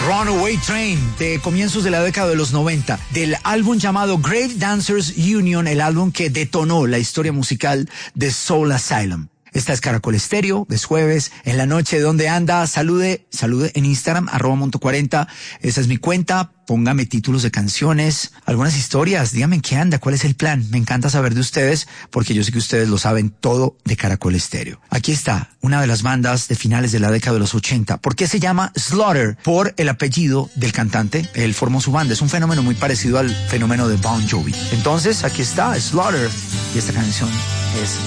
Runaway Train, de comienzos de la década de los 90, del álbum llamado Grave Dancers Union, el álbum que detonó la historia musical de Soul Asylum. Esta es Caracol Estéreo, es jueves, en la noche. ¿Dónde anda? Salude en Instagram, @monto40. Esa es mi cuenta. Póngame títulos de canciones, algunas historias. Dígame en qué anda, cuál es el plan. Me encanta saber de ustedes, porque yo sé que ustedes lo saben todo de Caracol Estéreo. Aquí está una de las bandas de finales de la década de los 80. ¿Por qué se llama Slaughter? Por el apellido del cantante. Él formó su banda. Es un fenómeno muy parecido al fenómeno de Bon Jovi. Entonces, aquí está Slaughter. Y esta canción es